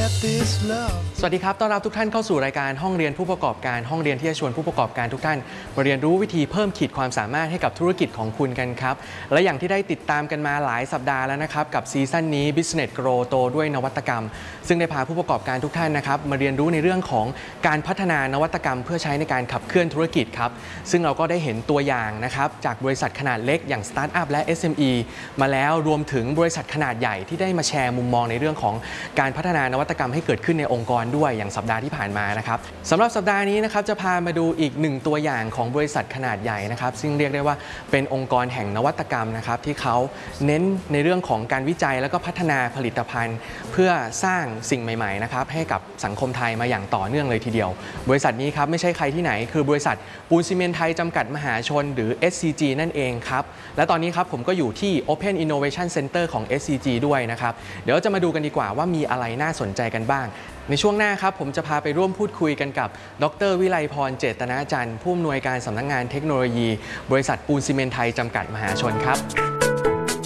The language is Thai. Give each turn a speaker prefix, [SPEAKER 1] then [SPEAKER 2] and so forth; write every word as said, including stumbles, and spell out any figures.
[SPEAKER 1] get this love
[SPEAKER 2] สวัสดีครับต้อนรับทุกท่านเข้าสู่รายการห้องเรียนผู้ประกอบการห้องเรียนที่จะชวนผู้ประกอบการทุกท่านมาเรียนรู้วิธีเพิ่มขีดความสามารถให้กับธุรกิจของคุณกันครับและอย่างที่ได้ติดตามกันมาหลายสัปดาห์แล้วนะครับกับซีซั่นนี้ Business Grow โตด้วยนวัตกรรมซึ่งได้พาผู้ประกอบการทุกท่านนะครับมาเรียนรู้ในเรื่องของการพัฒนานวัตกรรมเพื่อใช้ในการขับเคลื่อนธุรกิจครับซึ่งเราก็ได้เห็นตัวอย่างนะครับจากบริษัทขนาดเล็กอย่างสตาร์ทอัพและ เอส เอ็ม อี มาแล้วรวมถึงบริษัทขนาดใหญ่ที่ได้มาแชร์มุมมองในเรื่องของการพัฒนานวัตกรรมให้เกิดขึ้นในองค์กรด้วยอย่างสัปดาห์ที่ผ่านมานะครับสำหรับสัปดาห์นี้นะครับจะพามาดูอีกหนึ่งตัวอย่างของบริษัทขนาดใหญ่นะครับซึ่งเรียกได้ว่าเป็นองค์กรแห่งนวัตกรรมนะครับที่เขาเน้นในเรื่องของการวิจัยและก็พัฒนาผลิตภัณฑ์เพื่อสร้างสิ่งใหม่ๆนะครับให้กับสังคมไทยมาอย่างต่อเนื่องเลยทีเดียวบริษัทนี้ครับไม่ใช่ใครที่ไหนคือบริษัทปูนซีเมนต์ไทยจำกัดมหาชนหรือ เอส ซี จี นั่นเองครับและตอนนี้ครับผมก็อยู่ที่ Open Innovation Center ของ เอส ซี จี ด้วยนะครับเดี๋ยวจะมาดูกันดีกว่าว่ามีอะไรน่าสนใจกันบ้างในช่วงหน้าครับผมจะพาไปร่วมพูดคุยกันกับดร.วิไลพรเจตนาจันทร์ผู้อำนวยการสำนักงานเทคโนโลยีบริษัทปูนซีเมนต์ไทยจำกัดมหาชนครับ